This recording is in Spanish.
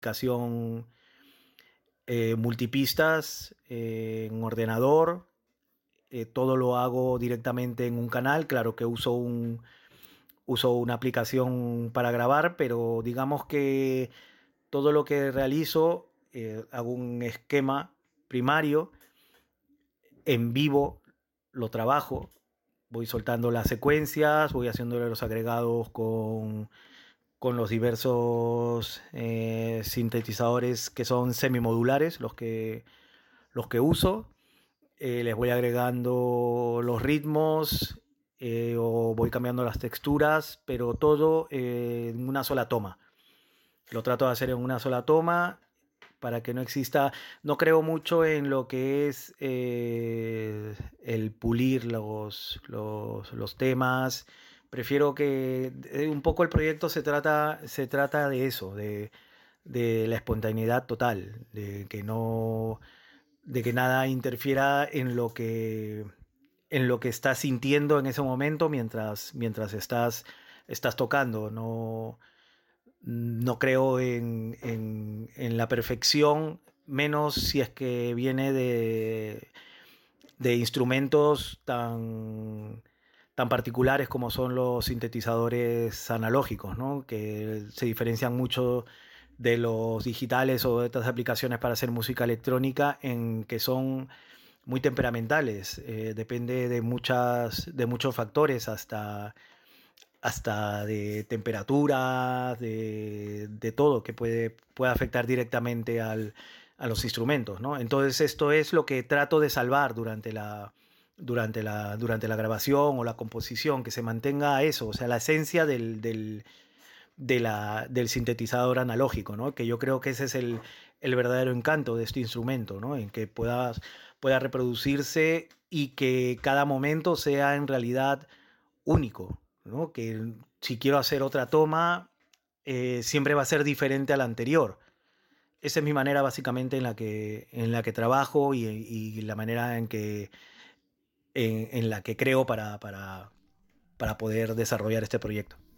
aplicación multipistas en ordenador. Todo lo hago directamente en un canal. Claro que uso una aplicación para grabar, pero digamos que todo lo que realizo, hago un esquema primario, en vivo lo trabajo, voy soltando las secuencias, voy haciéndole los agregados con los diversos sintetizadores que son semimodulares, los que uso. Les voy agregando los ritmos o voy cambiando las texturas, pero todo en una sola toma. Lo trato de hacer en una sola toma para que no exista. No creo mucho en lo que es el pulir los temas. Prefiero que un poco el proyecto se trata de eso, de la espontaneidad total, de que nada interfiera en lo que estás sintiendo en ese momento mientras estás tocando. No creo en la perfección, menos si es que viene de instrumentos tan particulares como son los sintetizadores analógicos, ¿no? Que se diferencian mucho de los digitales o de estas aplicaciones para hacer música electrónica, en que son muy temperamentales. Depende de muchos factores, hasta de temperatura, de todo que puede afectar directamente a los instrumentos, ¿no? Entonces esto es lo que trato de salvar durante la grabación o la composición, que se mantenga eso, o sea, la esencia del sintetizador analógico, ¿no? Que yo creo que ese es el verdadero encanto de este instrumento, ¿no? En que pueda reproducirse y que cada momento sea en realidad único, ¿no? Que si quiero hacer otra toma, siempre va a ser diferente a la anterior. Esa es mi manera básicamente en la que trabajo y la manera en la que creo para poder desarrollar este proyecto.